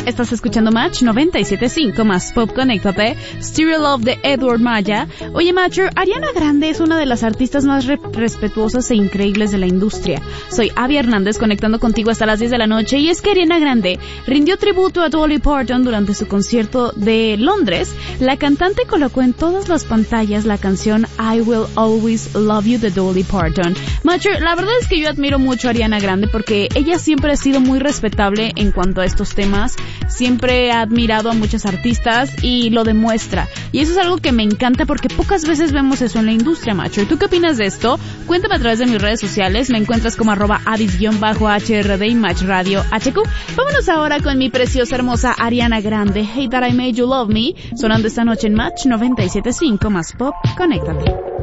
Estás escuchando Match 97.5 más Pop. Conéctate. Stereo Love de Edward Maya. Oye, Matcher, Ariana Grande es una de las artistas más respetuosas e increíbles de la industria. Soy Abby Hernández, conectando contigo hasta las 10 de la noche. Y es que Ariana Grande rindió tributo a Dolly Parton durante su concierto de Londres. La cantante colocó en todas las pantallas la canción I Will Always Love You de Dolly Parton. Matcher, la verdad es que yo admiro mucho a Ariana Grande porque ella siempre ha sido muy respetable en cuanto a estos temas. Siempre ha admirado a muchos artistas y lo demuestra. Y eso es algo que me encanta porque pocas veces vemos eso en la industria, Matcher. ¿Tú qué opinas de esto? Cuéntame a través de mis redes sociales. Me encuentras como @adis_HRD y Match Radio HQ. Vámonos ahora con mi preciosa, hermosa Ariana Grande. Hey That I Made You Love Me. Sonando esta noche en Match 97.5 más Pop. Conéctate.